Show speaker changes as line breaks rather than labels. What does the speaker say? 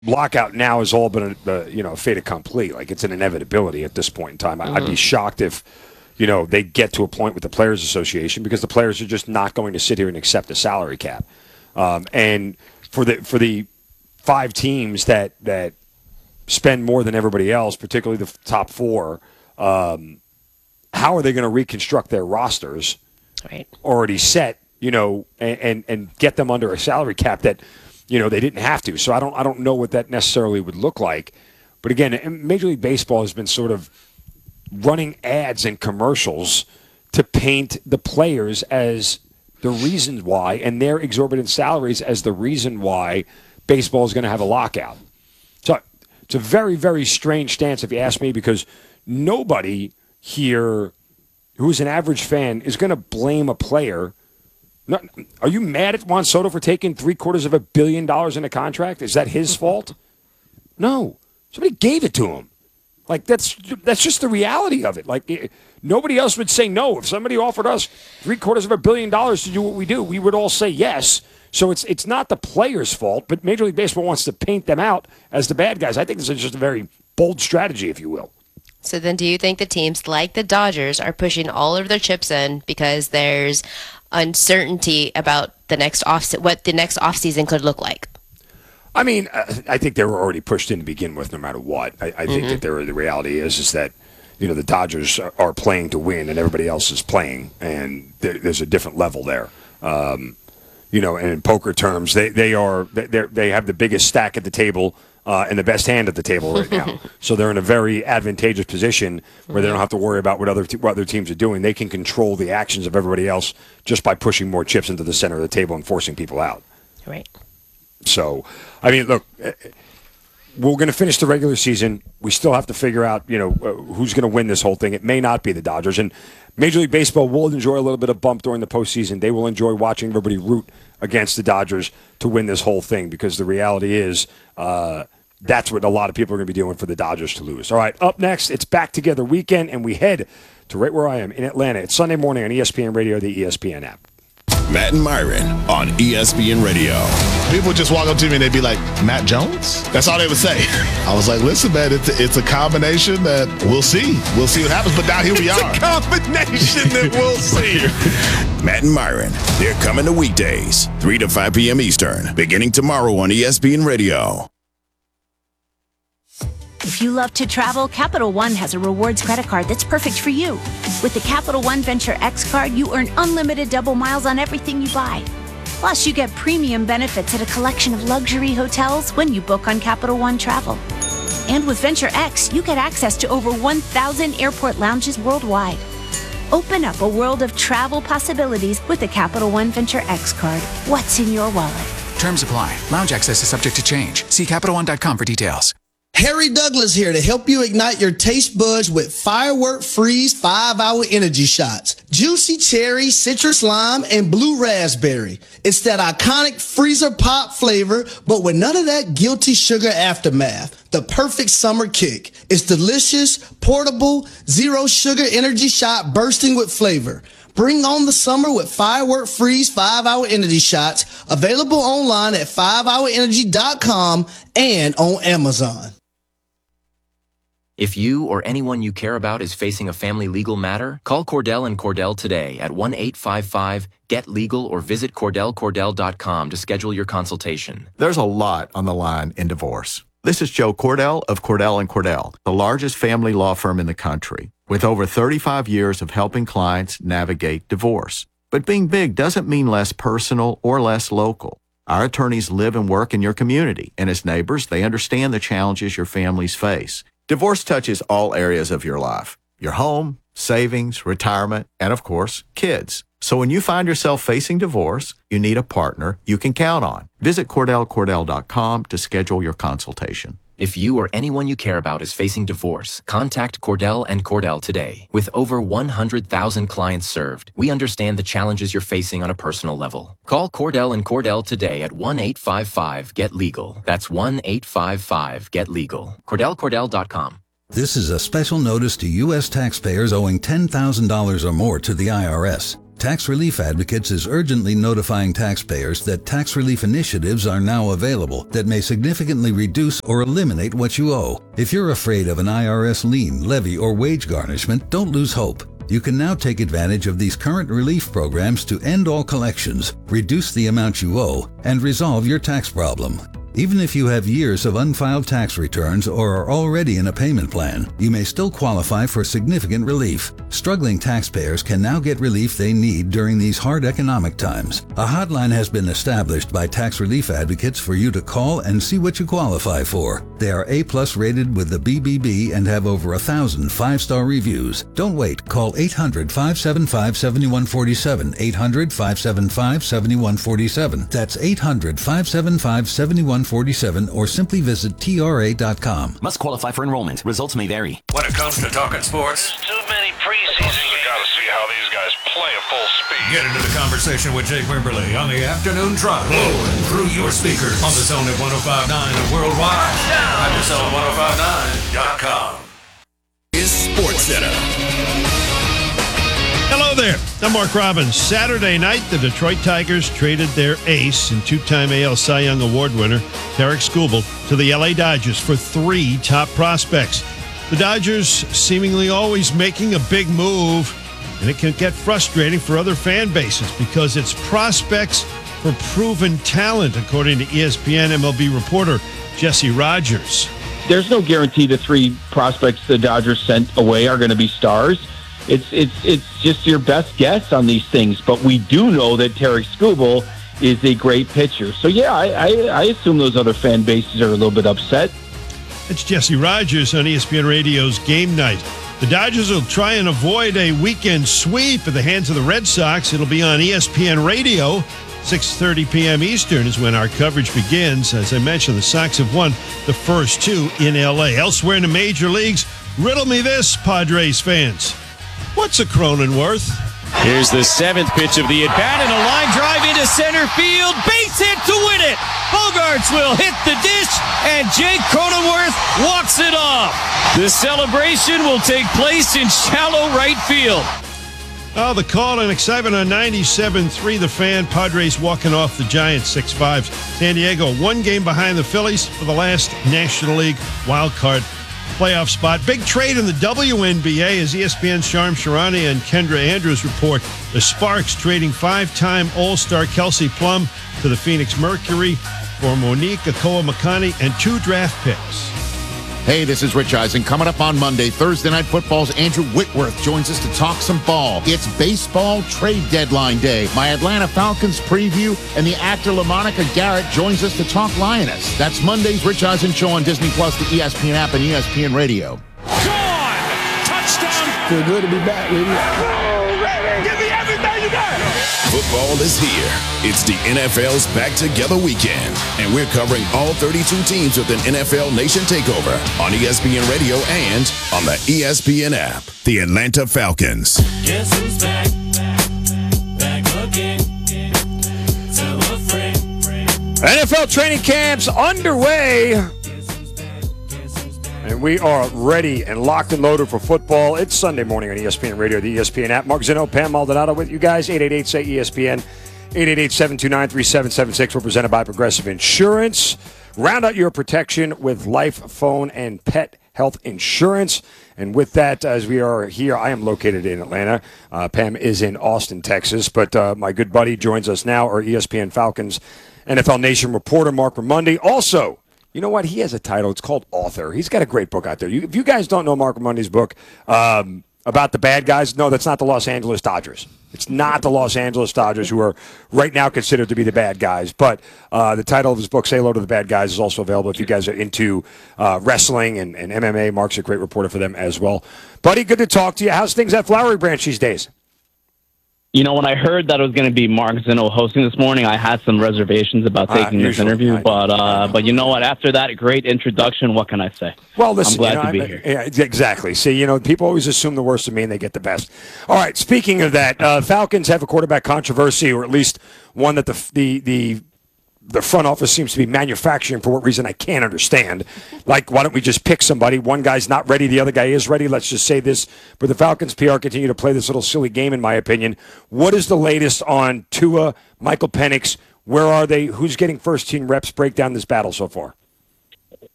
lockout now has all been a fait accompli. Like, it's an inevitability at this point in time. I'd be shocked if they get to a point with the Players Association, because the players are just not going to sit here and accept a salary cap. And for the 5 teams that spend more than everybody else, particularly the top 4, how are they going to reconstruct their rosters already set, and get them under a salary cap that they didn't have to. So I don't know what that necessarily would look like. But again, Major League Baseball has been sort of running ads and commercials to paint the players as the reason why, and their exorbitant salaries as the reason why baseball is going to have a lockout. So it's a very, very strange stance, if you ask me, because nobody here who's an average fan is going to blame a player. Are you mad at Juan Soto for taking $750 million in a contract? Is that his fault? No. Somebody gave it to him. Like, that's just the reality of it. Like, nobody else would say no. If somebody offered us $750 million to do what we do, we would all say yes. So it's not the players' fault, but Major League Baseball wants to paint them out as the bad guys. I think this is just a very bold strategy, if you will.
So then do you think the teams like the Dodgers are pushing all of their chips in because there's uncertainty about what the next offseason could look like?
I mean, I think they were already pushed in to begin with, no matter what. I think that the reality is that the Dodgers are playing to win, and everybody else is playing, and there's a different level there. And in poker terms, they have the biggest stack at the table and the best hand at the table right now. So they're in a very advantageous position where they don't have to worry about what other teams are doing. They can control the actions of everybody else just by pushing more chips into the center of the table and forcing people out.
Right.
So, I mean, look, we're going to finish the regular season. We still have to figure out, who's going to win this whole thing. It may not be the Dodgers. And Major League Baseball will enjoy a little bit of bump during the postseason. They will enjoy watching everybody root against the Dodgers to win this whole thing, because the reality is that's what a lot of people are going to be doing for the Dodgers to lose. All right, up next, it's Back Together Weekend, and we head to right where I am in Atlanta. It's Sunday morning on ESPN Radio, the ESPN app.
Matt and Myron on ESPN Radio.
People just walk up to me and they'd be like, Matt Jones? That's all they would say. I was like, listen, man, it's a combination that we'll see. We'll see what happens, but now here we are.
It's a combination that we'll see.
Matt and Myron, they're coming to weekdays, 3 to 5 p.m. Eastern, beginning tomorrow on ESPN Radio.
If you love to travel, Capital One has a rewards credit card that's perfect for you. With the Capital One Venture X card, you earn unlimited double miles on everything you buy. Plus, you get premium benefits at a collection of luxury hotels when you book on Capital One Travel. And with Venture X, you get access to over 1,000 airport lounges worldwide. Open up a world of travel possibilities with the Capital One Venture X card. What's in your wallet?
Terms apply. Lounge access is subject to change. See CapitalOne.com for details.
Harry Douglas here to help you ignite your taste buds with Firework Freeze 5-Hour Energy Shots. Juicy cherry, citrus lime, and blue raspberry. It's that iconic freezer pop flavor, but with none of that guilty sugar aftermath. The perfect summer kick. It's delicious, portable, zero sugar energy shot bursting with flavor. Bring on the summer with Firework Freeze 5-Hour Energy Shots. Available online at 5hourenergy.com and on Amazon.
If you or anyone you care about is facing a family legal matter, call Cordell and Cordell today at 1-855-GET-LEGAL or visit CordellCordell.com to schedule your consultation.
There's a lot on the line in divorce. This is Joe Cordell of Cordell & Cordell, the largest family law firm in the country, with over 35 years of helping clients navigate divorce. But being big doesn't mean less personal or less local. Our attorneys live and work in your community, and as neighbors, they understand the challenges your families face. Divorce touches all areas of your life: your home, savings, retirement, and of course, kids. So when you find yourself facing divorce, you need a partner you can count on. Visit CordellCordell.com to schedule your consultation.
If you or anyone you care about is facing divorce, contact Cordell and Cordell today. With over 100,000 clients served, we understand the challenges you're facing on a personal level. Call Cordell and Cordell today at 1-855-GET-LEGAL. That's 1-855-GET-LEGAL. CordellCordell.com.
This is a special notice to U.S. taxpayers owing $10,000 or more to the IRS. Tax Relief Advocates is urgently notifying taxpayers that tax relief initiatives are now available that may significantly reduce or eliminate what you owe. If you're afraid of an IRS lien, levy, or wage garnishment, don't lose hope. You can now take advantage of these current relief programs to end all collections, reduce the amount you owe, and resolve your tax problem. Even if you have years of unfiled tax returns or are already in a payment plan, you may still qualify for significant relief. Struggling taxpayers can now get relief they need during these hard economic times. A hotline has been established by Tax Relief Advocates for you to call and see what you qualify for. They are A+ rated with the BBB and have over 1,000 5-star reviews. Don't wait. Call 800-575-7147. 800-575-7147. That's 800-575-7147 or simply visit TRA.com.
Must qualify for enrollment. Results may vary.
When it comes to talking sports,
there's too many preseasons.
You gotta see how these guys play at full speed. Get into the conversation with Jake Wimberly on the afternoon trot, blowing through your speakers on the Zone at 105.9 and worldwide at thezone1059.com.
Is Sports Center.
Hello there. I'm Mark Robbins. Saturday night, the Detroit Tigers traded their ace and two-time AL Cy Young Award winner, Tarik Skubal, to the LA Dodgers for 3 top prospects. The Dodgers seemingly always making a big move, and it can get frustrating for other fan bases because it's prospects for proven talent, according to ESPN MLB reporter Jesse Rogers.
There's no guarantee the 3 prospects the Dodgers sent away are going to be stars. It's just your best guess on these things, but we do know that Tarik Skubal is a great pitcher. So yeah, I assume those other fan bases are a little bit upset.
It's Jesse Rogers on ESPN Radio's Game Night. The Dodgers will try and avoid a weekend sweep at the hands of the Red Sox. It'll be on ESPN Radio. 6:30 p.m. Eastern is when our coverage begins. As I mentioned, the Sox have won the first 2 in L.A. Elsewhere in the major leagues, riddle me this, Padres fans. What's a Cronenworth?
Here's the 7th pitch of the at-bat and a line drive into center field. Base hit to win it. Bogarts will hit the dish, and Jake Cronenworth walks it off. The celebration will take place in shallow right field.
Oh, the call and excitement on 97.3 The Fan. Padres walking off the Giants 6-5. San Diego 1 game behind the Phillies for the last National League wild card playoff spot. Big trade in the WNBA as ESPN's Sharm Sharani and Kendra Andrews report. The Sparks trading 5-time All-Star Kelsey Plum to the Phoenix Mercury for Monique Akoa-Makani and 2 draft picks.
Hey, this is Rich Eisen. Coming up on Monday, Thursday Night Football's Andrew Whitworth joins us to talk some ball. It's baseball trade deadline day. My Atlanta Falcons preview, and the actor LaMonica Garrett joins us to talk Lioness. That's Monday's Rich Eisen Show on Disney+, the ESPN app, and ESPN Radio.
Gone! Touchdown!
Feel good to be back, baby.
Give me everything you got!
Football is here. It's the NFL's Back Together weekend, and we're covering all 32 teams with an NFL Nation takeover on ESPN Radio and on the ESPN app. The Atlanta Falcons.
Guess who's back? Back again. Tell a friend.
NFL training camps underway. And we are ready and locked and loaded for football. It's Sunday morning on ESPN Radio, the ESPN app. Mark Zeno, Pam Maldonado with you guys. 888-SAY-ESPN. 888-729-3776. We're presented by Progressive Insurance. Round out your protection with life, phone, and pet health insurance. And with that, as we are here, I am located in Atlanta. Pam is in Austin, Texas. But my good buddy joins us now, our ESPN Falcons NFL Nation reporter, Mark Ramundi. Also, you know what? He has a title. It's called Author. He's got a great book out there. If you guys don't know Mark Ramundi's book about the bad guys, no, that's not the Los Angeles Dodgers. It's not the Los Angeles Dodgers, who are right now considered to be the bad guys. But the title of his book, Say Hello to the Bad Guys, is also available if you guys are into wrestling and MMA. Mark's a great reporter for them as well. Buddy, good to talk to you. How's things at Flowery Branch these days?
You know, when I heard that it was going to be Mark Zeno hosting this morning, I had some reservations about taking this interview. But you know what? After that great introduction, what can I say?
Well, listen,
I'm glad to be here.
Yeah, exactly. See, people always assume the worst of me and they get the best. All right, speaking of that, Falcons have a quarterback controversy, or at least one that the the front office seems to be manufacturing for what reason I can't understand. Like, why don't we just pick somebody? One guy's not ready, the other guy is ready. Let's just say this. But the Falcons PR continue to play this little silly game, in my opinion. What is the latest on Tua, Michael Penix? Where are they? Who's getting first-team reps? Break down this battle so far.